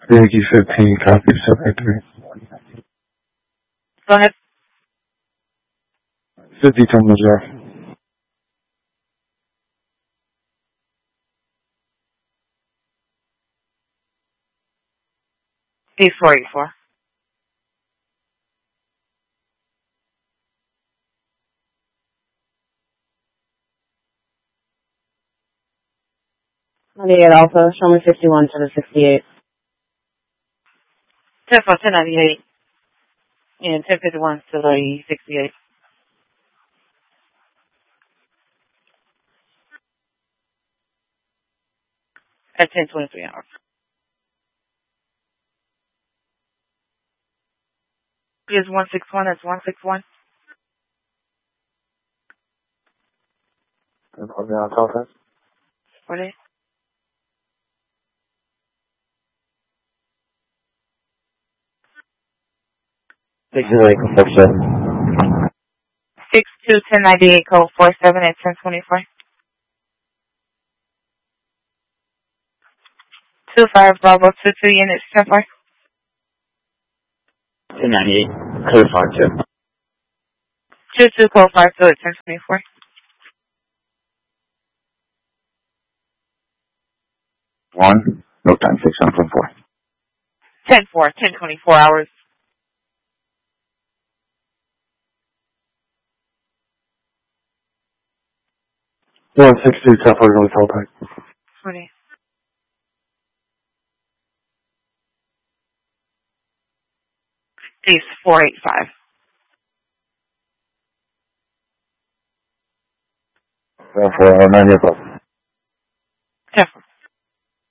Yankee 15, copy 73. Go ahead. 50 tumblers off. D484. Alpha, show me 51 to the 68. 1098 and 1051 to the 68. At 10:23 hours. Is 161, that's 161. On the on-call 48. Take your lake, 47. 62-1098, code 47 at 1024. 25 Bravo 22 units, 10-4. 1098, code 52. 22 code 52 at 1024. One, no time, 604. 10-4, 1024 hours. One 62, top on the call back. 20. East 485. For 9 o'clock. 10-4.